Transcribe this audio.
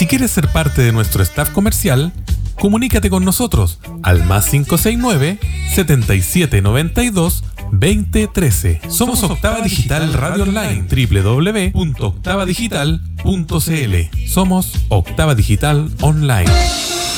quieres ser parte de nuestro staff comercial, comunícate con nosotros al +569 7792 2013. Somos Octava Digital Radio Online, www.octavadigital.cl. Somos Octava Digital Online.